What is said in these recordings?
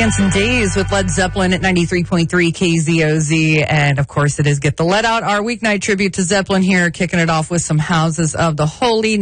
Some days with Led Zeppelin at 93.3 KZOZ. And of course it is Get the Let Out, our weeknight tribute to Zeppelin here, kicking it off with some Houses of the Holy,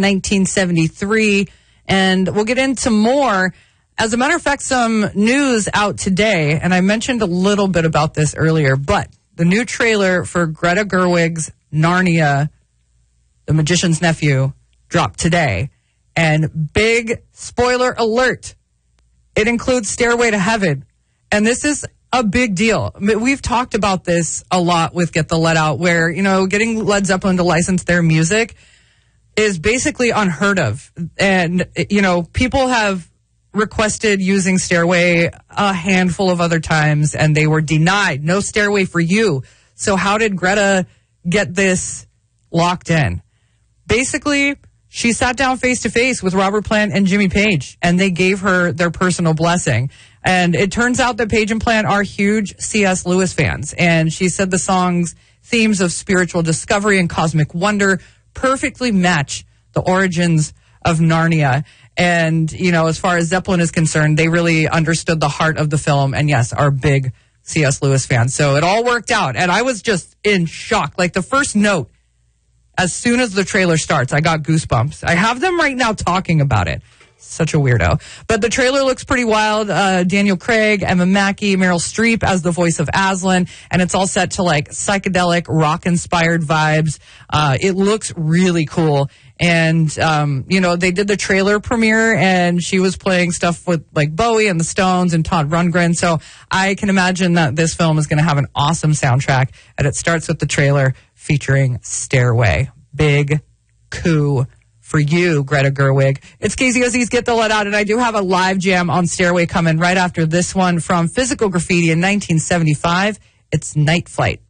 1973. And we'll get into more. As a matter of fact, some news out today, and I mentioned a little bit about this earlier, but the new trailer for Greta Gerwig's Narnia, The Magician's Nephew, dropped today. And big spoiler alert, it includes Stairway to Heaven. And this is a big deal. We've talked about this a lot with Get the Let Out, where, you know, getting Led Zeppelin to license their music is basically unheard of. And, you know, people have requested using Stairway a handful of other times, and they were denied. No Stairway for you. So how did Greta get this locked in? Basically, she sat down face to face with Robert Plant and Jimmy Page, and they gave her their personal blessing. And it turns out that Page and Plant are huge C.S. Lewis fans. And she said the song's themes of spiritual discovery and cosmic wonder perfectly match the origins of Narnia. And, you know, as far as Zeppelin is concerned, they really understood the heart of the film, and yes, are big C.S. Lewis fans. So it all worked out. And I was just in shock. Like the first note, as soon as the trailer starts, I got goosebumps. I have them right now talking about it. Such a weirdo. But the trailer looks pretty wild. Daniel Craig, Emma Mackey, Meryl Streep as the voice of Aslan. And it's all set to like psychedelic, rock-inspired vibes. It looks really cool. And, you know, they did the trailer premiere, and she was playing stuff with like Bowie and the Stones and Todd Rundgren. So I can imagine that this film is going to have an awesome soundtrack. And it starts with the trailer featuring Stairway. Big coup for you, Greta Gerwig. It's KZOZ's Get the Let Out, and I do have a live jam on Stairway coming right after this one from Physical Graffiti in 1975. It's Night Flight.